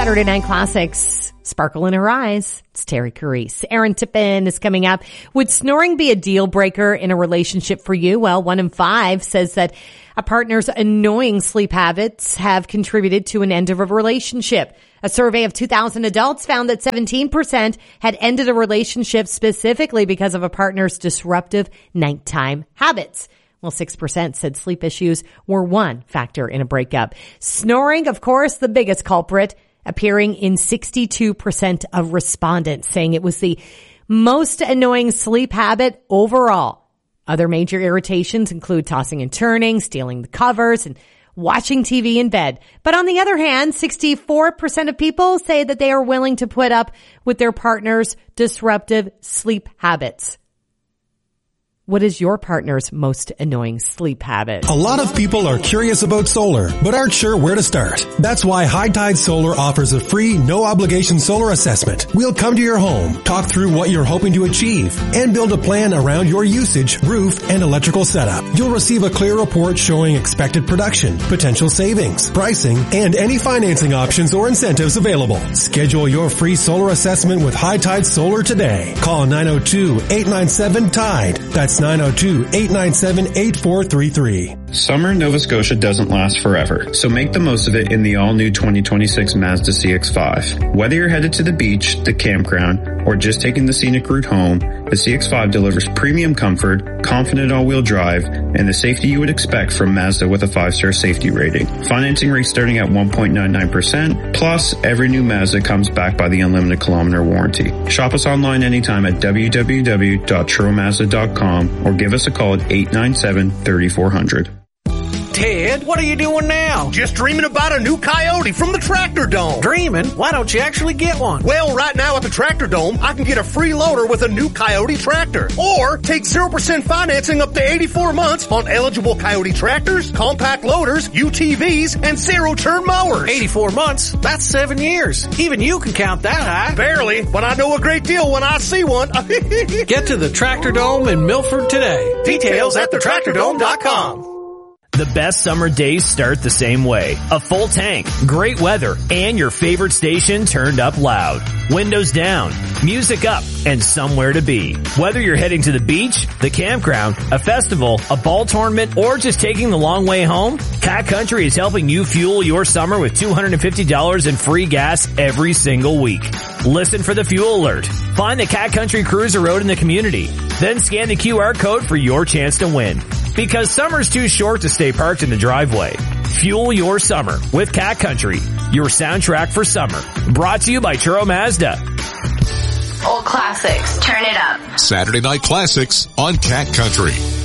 Saturday Night Classics. Sparkle in her eyes. It's Terry Carice. Aaron Tippin is coming up. Would snoring be a deal breaker in a relationship for you? Well, 1 in 5 says that a partner's annoying sleep habits have contributed to an end of a relationship. A survey of 2,000 adults found that 17% had ended a relationship specifically because of a partner's disruptive nighttime habits. Well, 6% said sleep issues were one factor in a breakup. Snoring, of course, the biggest culprit, appearing in 62% of respondents, saying it was the most annoying sleep habit overall. Other major irritations include tossing and turning, stealing the covers, and watching TV in bed. But on the other hand, 64% of people say that they are willing to put up with their partner's disruptive sleep habits. What is your partner's most annoying sleep habit? A lot of people are curious about solar, but aren't sure where to start. That's why High Tide Solar offers a free, no-obligation solar assessment. We'll come to your home, talk through what you're hoping to achieve, and build a plan around your usage, roof, and electrical setup. You'll receive a clear report showing expected production, potential savings, pricing, and any financing options or incentives available. Schedule your free solar assessment with High Tide Solar today. Call 902-897-TIDE. That's 902-897-8433. Summer in Nova Scotia doesn't last forever, so make the most of it in the all-new 2026 Mazda CX-5. Whether you're headed to the beach, the campground, or just taking the scenic route home, the CX-5 delivers premium comfort, confident all-wheel drive, and the safety you would expect from Mazda with a 5-star safety rating. Financing rates starting at 1.99%, plus every new Mazda comes backed by the unlimited kilometer warranty. Shop us online anytime at www.turomazda.com or give us a call at 897-3400. Ted, what are you doing now? Just dreaming about a new Coyote from the Tractor Dome. Dreaming? Why don't you actually get one? Well, right now at the Tractor Dome, I can get a free loader with a new Coyote tractor. Or take 0% financing up to 84 months on eligible Coyote tractors, compact loaders, UTVs, and zero-turn mowers. 84 months? That's 7 years. Even you can count that high. Barely, but I know a great deal when I see one. Get to the Tractor Dome in Milford today. Details at thetractordome.com. The best summer days start the same way. A full tank, great weather, and your favorite station turned up loud. Windows down, music up, and somewhere to be. Whether you're heading to the beach, the campground, a festival, a ball tournament, or just taking the long way home, Cat Country is helping you fuel your summer with $250 in free gas every single week. Listen for the fuel alert. Find the Cat Country Cruiser Road in the community. Then scan the QR code for your chance to win. Because summer's too short to stay parked in the driveway. Fuel your summer with Cat Country, your soundtrack for summer. Brought to you by Turo Mazda. Old classics, turn it up. Saturday Night Classics on Cat Country.